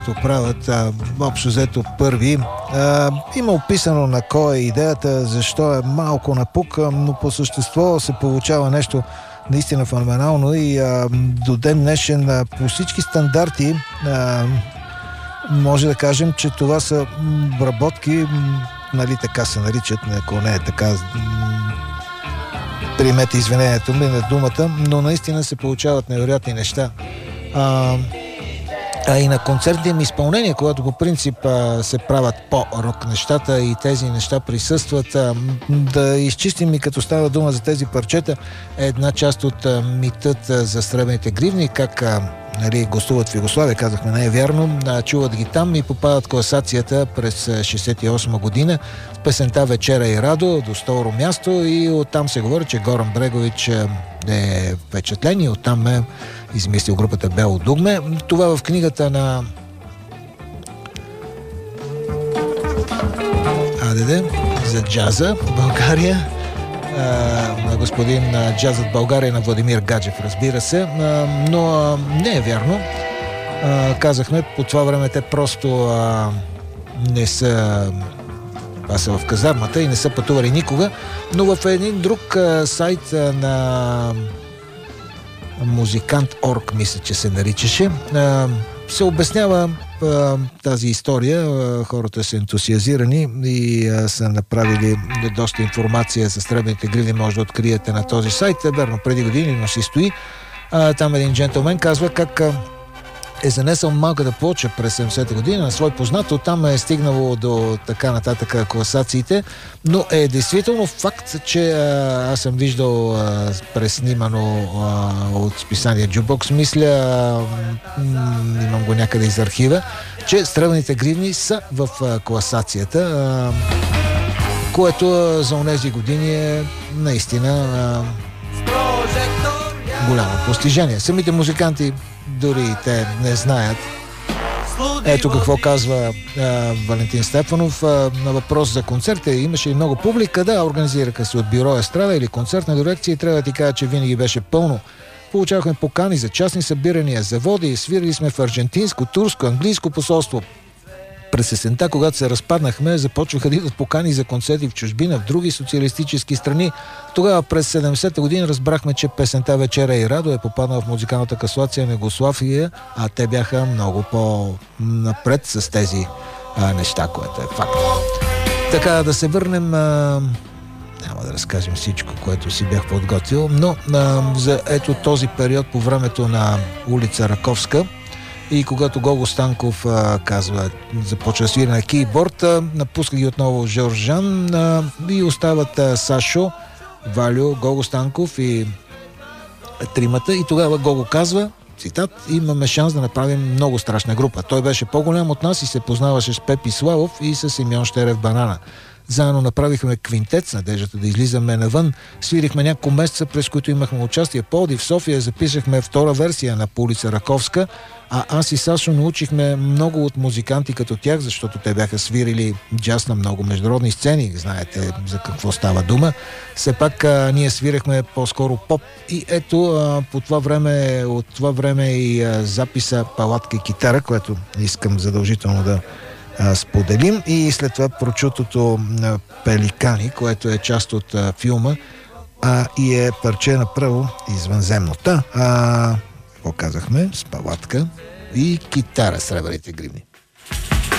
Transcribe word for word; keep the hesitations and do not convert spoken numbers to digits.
правят а, общо взето първи. А, има описано на кой е идеята, защо е малко напук, но по същество се получава нещо наистина феноменално и а, до ден днешен а, по всички стандарти а, може да кажем, че това са обработки, нали така се наричат, ако не е така, приемете извинението ми на думата, но наистина се получават невероятни неща. А, а и на концертните им изпълнения, когато по принцип а, се правят по-рок нещата и тези неща присъстват, а, да изчистим и като става дума за тези парчета, е една част от а, митът а, за сребрените гривни, как а, нали, гостуват в Югославия, казахме, не е вярно, а, чуват ги там и попадат в класацията през шейсет и осма година с песента "Вечера и Радо" до второ място и оттам се говори, че Горан Брегович е впечатлен и оттам е измислил групата Бело дугме. Това в книгата на Адеде за джаза в България, а, на господин а, джазът в България на Владимир Гаджев, разбира се, а, но а, не е вярно. А, казахме, по това време те просто а, не са това са в казармата и не са пътували никога, но в един друг а, сайт а, на Музикант точка орг, мисля, че се наричаше, а, се обяснява а, тази история. А, хората са ентусиазирани и а, са направили доста информация за сребрените гривни, може да откриете на този сайт. Верно, преди години, но си стои. А, там един джентълмен казва как а, е занесъл малката плоча през седемдесета година на свой познат, оттам е стигнало до така нататък класациите, но е действително факт, че а, аз съм виждал а, преснимано а, от списание Jukebox, мисля, а, м- имам го някъде из архива, че сребрените гривни са в а, класацията, а, което а, за онези години е наистина а, голямо постижение. Самите музиканти дори и те не знаят. Ето какво казва а, Валентин Стефанов а, на въпрос за концерта. Имаше и много публика. Да, организираха се от бюро Естрада или концертна дирекция и трябва да ти кажа, че винаги беше пълно. Получавахме покани за частни събирания, заводи, свирили сме в аржентинско, турско, английско посолство. През есента, когато се разпаднахме, започваха да идват покани за концерти в чужбина, в други социалистически страни. Тогава през седемдесета година разбрахме, че песента "Вечера и Радо" е попаднала в музикалната класация на Югославия, а те бяха много по-напред с тези а, неща, което е факт. Така, да се върнем... А... Няма да разкажем всичко, което си бях подготвил, но а, за ето този период по времето на улица Раковска, и когато Гого Станков а, казва, започва да свира на кейборд, а, напуска ги отново Жоржан а, и остават а, Сашо, Валю, Гого Станков и тримата. И тогава Гого казва, цитат, имаме шанс да направим много страшна група. Той беше по-голям от нас и се познаваше с Пепи Славов и с Симеон Щерев Банана. Заедно направихме квинтет с надеждата да излизаме навън. Свирихме няколко месеца, през които имахме участие в Пловдив, в София. Записахме втора версия на "По улица Раковска", а аз и Сашо научихме много от музиканти като тях, защото те бяха свирили джаз на много международни сцени. Знаете за какво става дума. Все пак а, ние свирахме по-скоро поп. И ето а, по това време, от това време и а, записа "Палатка и китара", което искам задължително да споделим, и след това прочутото "Пеликани", което е част от а, филма а, и е парче направо извънземната. А, какво казахме? С палатка и китара, сребрените гривни.